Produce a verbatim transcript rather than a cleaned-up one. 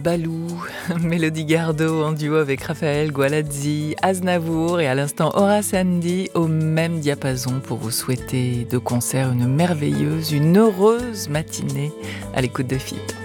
Balou, Mélodie Gardot en duo avec Raphaël Gualazzi, Aznavour et à l'instant Horace Andy au même diapason pour vous souhaiter de concert une merveilleuse, une heureuse matinée à l'écoute de F I P.